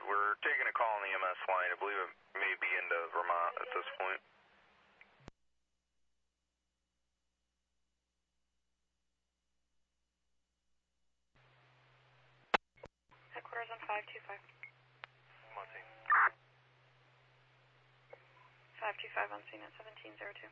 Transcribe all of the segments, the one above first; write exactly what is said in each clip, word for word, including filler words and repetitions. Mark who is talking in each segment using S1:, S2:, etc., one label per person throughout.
S1: We're taking a call on the E M S line. I believe it may be into Vermont at this point.
S2: Headquarters on five two five.
S1: Monty.
S2: five two five on scene at seventeen oh two.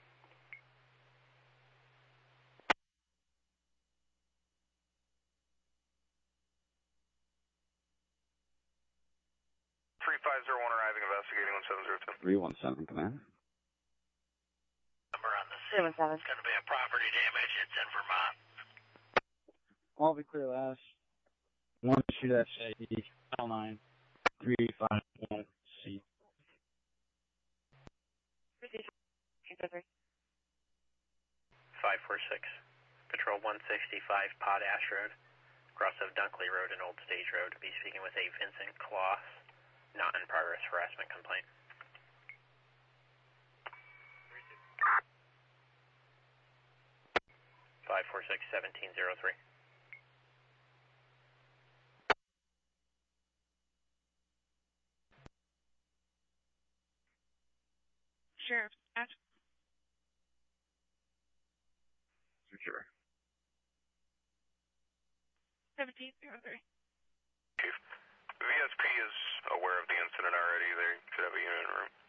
S1: three five zero one arriving, investigating one seven zero two.
S3: three one seven, command.
S4: Number on the scene. It's going to be a property damage. It's in Vermont.
S3: All be clear, last. One shoot F C, file nine, three five one C.
S5: five four six, Patrol one sixty-five, Potash Road, cross of Dunkley Road and Old Stage Road. Be speaking with a Vincent Kloss, not in progress harassment complaint. five four six, seventeen oh three.
S2: Sheriff, at
S3: Sure.
S2: seventeen oh three.
S1: Chief, V S P is aware of the incident already. They should have a unit in room.